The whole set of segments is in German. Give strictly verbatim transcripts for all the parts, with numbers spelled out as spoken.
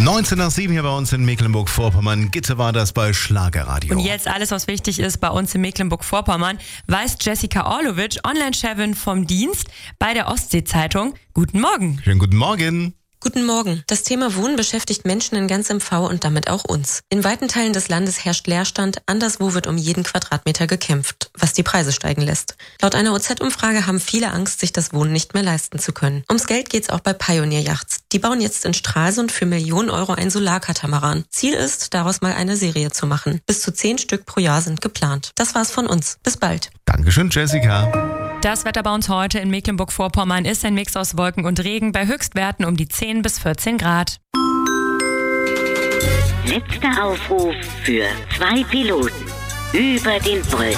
neunzehn nach sieben hier bei uns in Mecklenburg-Vorpommern. Gitte war das bei Schlagerradio. Und jetzt alles, was wichtig ist bei uns in Mecklenburg-Vorpommern, weiß Jessica Orlovic, Online-Chefin vom Dienst bei der Ostsee-Zeitung. Guten Morgen. Schönen guten Morgen. Guten Morgen. Das Thema Wohnen beschäftigt Menschen in ganz M V und damit auch uns. In weiten Teilen des Landes herrscht Leerstand, anderswo wird um jeden Quadratmeter gekämpft, was die Preise steigen lässt. Laut einer O Z-Umfrage haben viele Angst, sich das Wohnen nicht mehr leisten zu können. Ums Geld geht's auch bei Pioneer Yachts. Die bauen jetzt in Stralsund für Millionen Euro ein Solarkatamaran. Ziel ist, daraus mal eine Serie zu machen. Bis zu zehn Stück pro Jahr sind geplant. Das war's von uns. Bis bald. Dankeschön, Jessica. Das Wetter bei uns heute in Mecklenburg-Vorpommern ist ein Mix aus Wolken und Regen bei Höchstwerten um die zehn bis vierzehn Grad. Letzter Aufruf für zwei Piloten über den Wolken.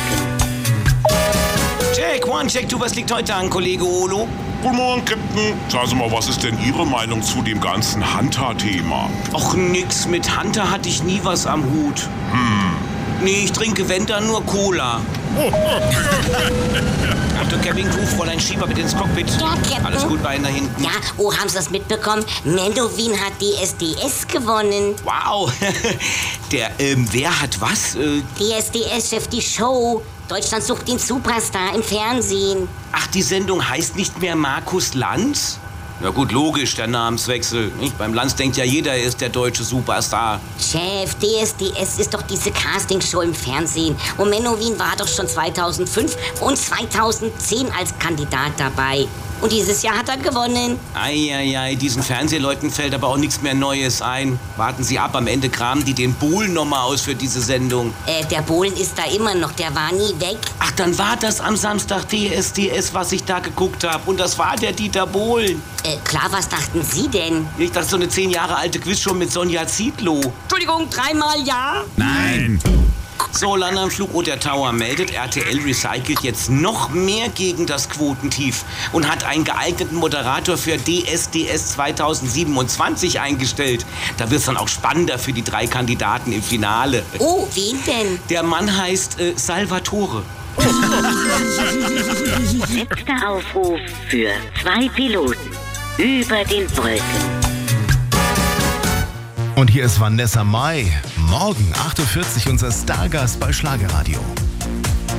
Check, one, check, two, was liegt heute an, Kollege Olo? Guten Morgen, Captain. Sagen Sie mal, was ist denn Ihre Meinung zu dem ganzen Hunter-Thema? Och, nix, mit Hunter hatte ich nie was am Hut. Hm. Nee, ich trinke, wenn dann, nur Cola. Doktor Kevin Crew, Fräulein Schieber, bitte ins Cockpit. Ja, Captain. Alles gut bei Ihnen da hinten? Ja, oh, haben Sie das mitbekommen? Menowin hat D S D S gewonnen. Wow. Der, ähm, wer hat was? Äh, D S D S-Chef, die Show. Deutschland sucht den Superstar im Fernsehen. ach, die Sendung heißt nicht mehr Markus Lanz? Na gut, logisch, der Namenswechsel. Nicht? Beim Lanz denkt ja jeder, er ist der deutsche Superstar. Chef, D S D S ist doch diese Castingshow im Fernsehen. Und Menowin war doch schon zweitausendfünf und zweitausendzehn als Kandidat dabei. Und dieses Jahr hat er gewonnen. Eieiei, diesen Fernsehleuten fällt aber auch nichts mehr Neues ein. Warten Sie ab, am Ende kramen die den Bohlen nochmal aus für diese Sendung. Äh, der Bohlen ist da immer noch, der war nie weg. Ach, dann war das am Samstag D S D S, was ich da geguckt habe. Und das war der Dieter Bohlen. Äh, klar, was dachten Sie denn? Ich dachte, so eine zehn Jahre alte Quizshow mit Sonja Zietlow. Entschuldigung, dreimal ja? Nein. So, Landanflug oder Tower meldet, R T L recycelt jetzt noch mehr gegen das Quotentief und hat einen geeigneten Moderator für D S D S zweitausendsiebenundzwanzig eingestellt. Da wird es dann auch spannender für die drei Kandidaten im Finale. Oh, wen denn? Der Mann heißt äh, Salvatore. Letzter Aufruf für zwei Piloten über den Wolken. Und hier ist Vanessa Mai. Morgen acht Uhr vierzig unser Stargast bei Schlagerradio.